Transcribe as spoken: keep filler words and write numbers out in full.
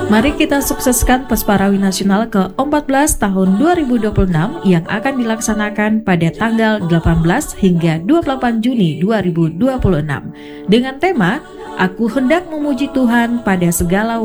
Mari kita sukseskan Pesparawi Nasional ke empat belas tahun dua ribu dua puluh enam yang akan dilaksanakan pada tanggal delapan belas hingga dua puluh delapan Juni dua ribu dua puluh enam dengan tema Aku Hendak Memuji Tuhan pada Segala